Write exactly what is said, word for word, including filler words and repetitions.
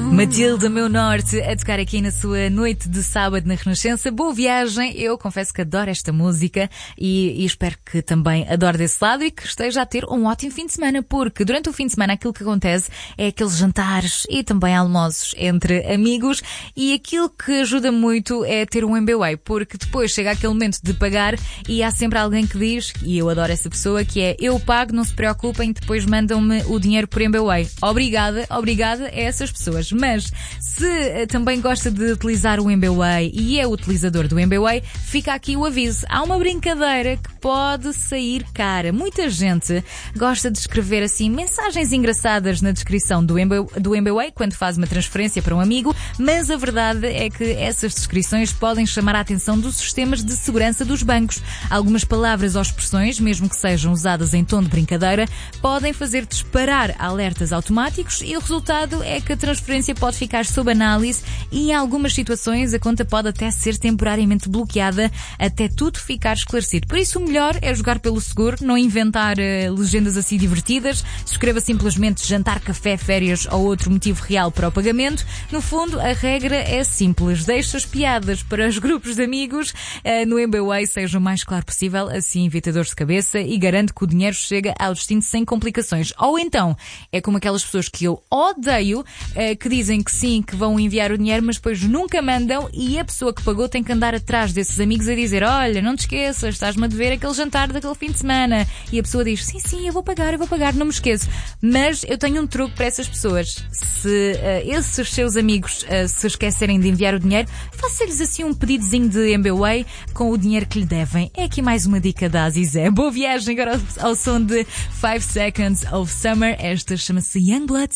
Matilde, meu norte, a tocar aqui na sua noite de sábado na Renascença. Boa viagem, eu confesso que adoro esta música e, e espero que também adore desse lado e que esteja a ter um ótimo fim de semana, porque durante o fim de semana aquilo que acontece é aqueles jantares e também almoços entre amigos, e aquilo que ajuda muito é ter um M B W A Y, porque depois chega aquele momento de pagar e há sempre alguém que diz, e eu adoro essa pessoa, que é: eu pago, não se preocupem, depois mandam-me o dinheiro por M B W A Y. Obrigada, obrigada a essas pessoas. Mas se também gosta de utilizar o M B W A Y e é utilizador do M B W A Y, fica aqui o aviso. Há uma brincadeira que pode sair cara. Muita gente gosta de escrever assim mensagens engraçadas na descrição do M B, do M B W A Y quando faz uma transferência para um amigo, mas a verdade é que essas descrições podem chamar a atenção dos sistemas de segurança dos bancos. Algumas palavras ou expressões, mesmo que sejam usadas em tom de brincadeira, podem fazer disparar alertas automáticos e o resultado é que a transferência pode ficar sob análise e em algumas situações a conta pode até ser temporariamente bloqueada até tudo ficar esclarecido. Por isso o melhor é jogar pelo seguro, não inventar uh, legendas assim divertidas. Escreva simplesmente jantar, café, férias ou outro motivo real para o pagamento. No fundo, a regra é simples. Deixe as piadas para os grupos de amigos uh, no M B W A Y seja o mais claro possível, assim evita dores de cabeça e garante que o dinheiro chega ao destino sem complicações. Ou então, é como aquelas pessoas que eu odeio, uh, que dizem que sim, que vão enviar o dinheiro, mas depois nunca mandam e a pessoa que pagou tem que andar atrás desses amigos a dizer: olha, não te esqueças, estás-me a dever aquele jantar daquele fim de semana. E a pessoa diz: sim, sim, eu vou pagar, eu vou pagar, não me esqueço. Mas eu tenho um truque para essas pessoas. Se uh, esses seus amigos uh, se esquecerem de enviar o dinheiro, faça-lhes assim um pedidozinho de M B W A Y com o dinheiro que lhe devem. É aqui mais uma dica da Azizé. Boa viagem agora ao, ao som de five seconds of Summer. Esta chama-se Youngblood.